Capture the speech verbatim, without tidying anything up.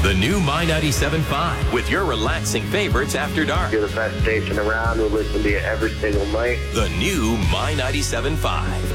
The new My ninety-seven point five with your relaxing favorites after dark. You're the best station around. We'll listen to you every single night. The new My ninety-seven point five.